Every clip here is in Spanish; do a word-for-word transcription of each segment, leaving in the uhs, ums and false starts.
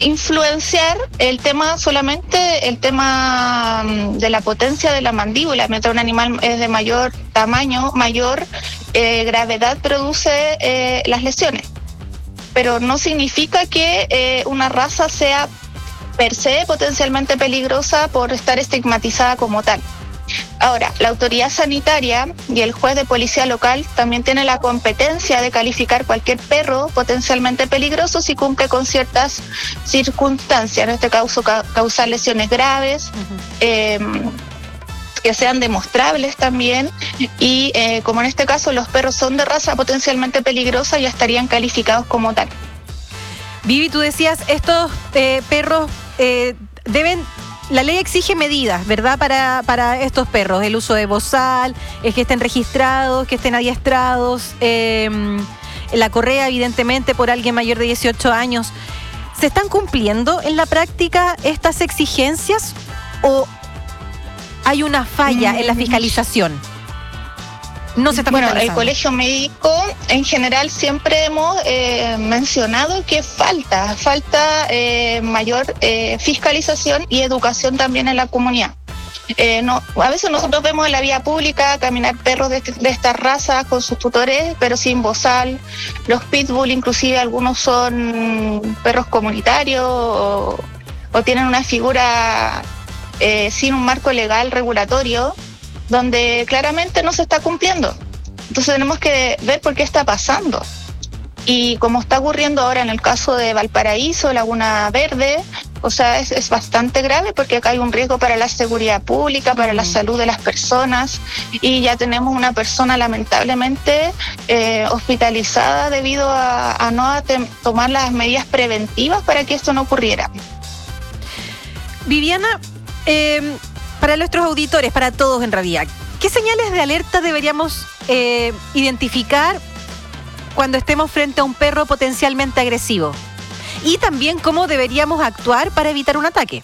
influenciar el tema solamente el tema de la potencia de la mandíbula. Mientras un animal es de mayor tamaño, mayor eh, gravedad produce eh, las lesiones. Pero no significa que eh, una raza sea per se potencialmente peligrosa por estar estigmatizada como tal. Ahora, la autoridad sanitaria y el juez de policía local también tiene la competencia de calificar cualquier perro potencialmente peligroso si cumple con ciertas circunstancias, en este caso ca- causar lesiones graves, uh-huh. eh, que sean demostrables también, y eh, como en este caso los perros son de raza potencialmente peligrosa, ya estarían calificados como tal. Vivi, tú decías, estos eh, perros eh, deben... La ley exige medidas, ¿verdad?, para, para estos perros, el uso de bozal, el que estén registrados, que estén adiestrados, eh, la correa, evidentemente, por alguien mayor de dieciocho años. ¿Se están cumpliendo en la práctica estas exigencias o hay una falla mm. en la fiscalización? No se está bueno, el colegio médico en general siempre hemos eh, mencionado que falta, falta eh, mayor eh, fiscalización y educación también en la comunidad. Eh, no, a veces nosotros vemos en la vía pública caminar perros de, de estas razas con sus tutores, pero sin bozal. Los pitbull, inclusive algunos son perros comunitarios o, o tienen una figura eh, sin un marco legal regulatorio, donde claramente no se está cumpliendo. Entonces tenemos que ver por qué está pasando. Y como está ocurriendo ahora en el caso de Valparaíso, Laguna Verde, o sea, es, es bastante grave porque acá hay un riesgo para la seguridad pública, para la salud de las personas, y ya tenemos una persona lamentablemente eh, hospitalizada debido a, a no atem- tomar las medidas preventivas para que esto no ocurriera. Viviana, eh... para nuestros auditores, para todos en realidad, ¿qué señales de alerta deberíamos eh, identificar cuando estemos frente a un perro potencialmente agresivo? Y también cómo deberíamos actuar para evitar un ataque.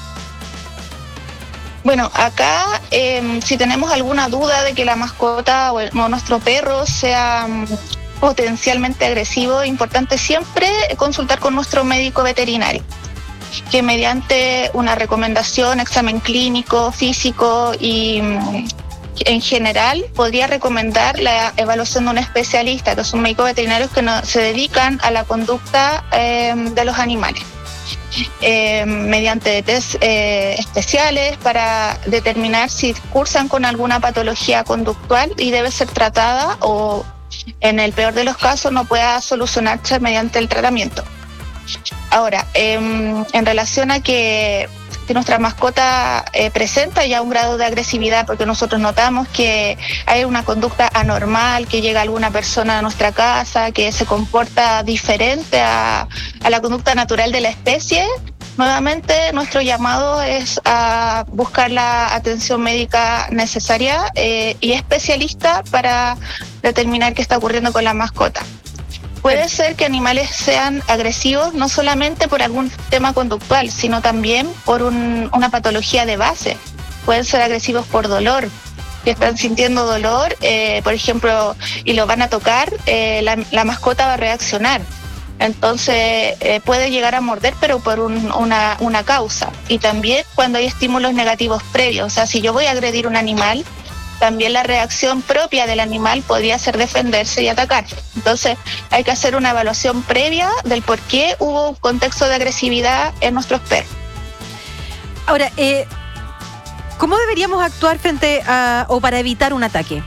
Bueno, acá eh, si tenemos alguna duda de que la mascota o, el, o nuestro perro sea um, potencialmente agresivo, es importante siempre consultar con nuestro médico veterinario, que mediante una recomendación, examen clínico, físico y en general podría recomendar la evaluación de un especialista, que son médicos veterinarios que no, se dedican a la conducta eh, de los animales, eh, mediante test eh, especiales para determinar si cursan con alguna patología conductual y debe ser tratada o, en el peor de los casos, no pueda solucionarse mediante el tratamiento. Ahora, eh, en relación a que, que nuestra mascota eh, presenta ya un grado de agresividad, porque nosotros notamos que hay una conducta anormal, que llega alguna persona a nuestra casa, que se comporta diferente a, a la conducta natural de la especie, nuevamente nuestro llamado es a buscar la atención médica necesaria eh, y especialista para determinar qué está ocurriendo con la mascota. Puede ser que animales sean agresivos no solamente por algún tema conductual, sino también por un, una patología de base. Pueden ser agresivos por dolor, que están sintiendo dolor, eh, por ejemplo, y lo van a tocar, eh, la, la mascota va a reaccionar. Entonces eh, puede llegar a morder, pero por un, una, una causa. Y también cuando hay estímulos negativos previos, o sea, si yo voy a agredir un animal, también la reacción propia del animal podría ser defenderse y atacar. Entonces hay que hacer una evaluación previa del por qué hubo un contexto de agresividad en nuestros perros. Ahora, eh, ¿cómo deberíamos actuar frente a o para evitar un ataque?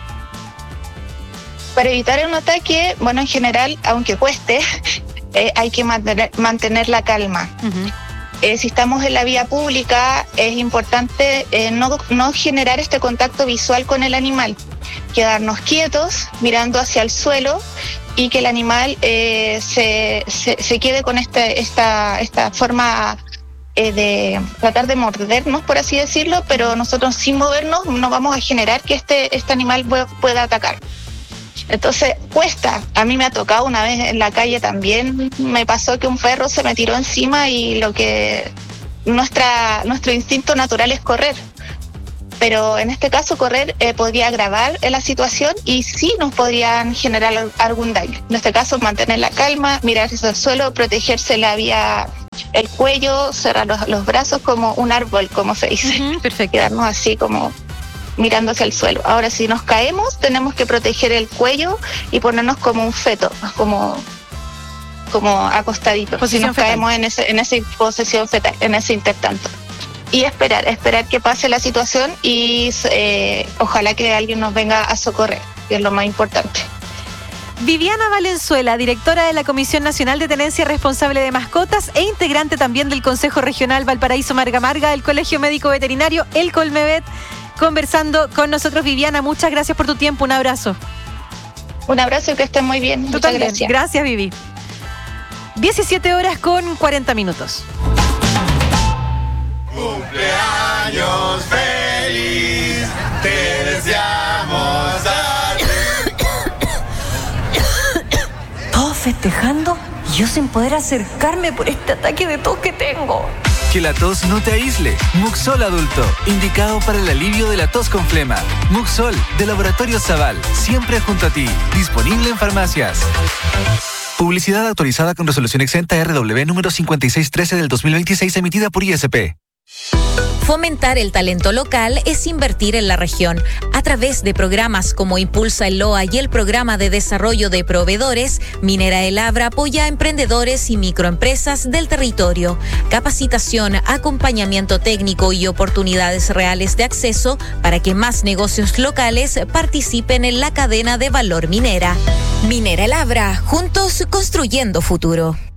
Para evitar un ataque, bueno, en general, aunque cueste, eh, hay que mantener, mantener la calma. Uh-huh. Eh, si estamos en la vía pública, es importante eh, no, no generar este contacto visual con el animal, quedarnos quietos, mirando hacia el suelo, y que el animal eh, se, se, se quede con este, esta, esta forma eh, de tratar de mordernos, por así decirlo, pero nosotros sin movernos no vamos a generar que este, este animal pueda atacar. Entonces cuesta, a mí me ha tocado una vez en la calle también, me pasó que un perro se me tiró encima y lo que nuestra nuestro instinto natural es correr, pero en este caso correr eh, podría agravar la situación y sí nos podrían generar algún daño. En este caso mantener la calma, mirar hacia el suelo, protegerse la vía el cuello, cerrar los, los brazos como un árbol, como se dice. Uh-huh, perfecto. Quedarnos así como mirando hacia el suelo. Ahora, si nos caemos, tenemos que proteger el cuello y ponernos como un feto, como, como acostadito. Posición si nos fetal. caemos en, ese, en esa posición fetal, en ese intertanto. Y esperar, esperar que pase la situación y eh, ojalá que alguien nos venga a socorrer, que es lo más importante. Viviana Valenzuela, directora de la Comisión Nacional de Tenencia Responsable de Mascotas e integrante también del Consejo Regional Valparaíso Marga Marga del Colegio Médico Veterinario, el Colmevet, conversando con nosotros. Viviana, muchas gracias por tu tiempo, un abrazo. Un abrazo y que estén muy bien. Tú Muchas también. gracias. Gracias, Vivi. diecisiete horas con cuarenta minutos. Cumpleaños feliz, te deseamos a ti. Todos festejando y yo sin poder acercarme por este ataque de tos que tengo. Que la tos no te aísle. Muxol Adulto, indicado para el alivio de la tos con flema. Muxol, de Laboratorio Zaval, siempre junto a ti. Disponible en farmacias. Publicidad autorizada con resolución exenta R W número cincuenta y seis trece del dos mil veintiséis, emitida por I S P. Fomentar el talento local es invertir en la región. A través de programas como Impulsa el Loa y el Programa de Desarrollo de Proveedores, Minera El Abra apoya a emprendedores y microempresas del territorio. Capacitación, acompañamiento técnico y oportunidades reales de acceso para que más negocios locales participen en la cadena de valor minera. Minera El Abra, juntos construyendo futuro.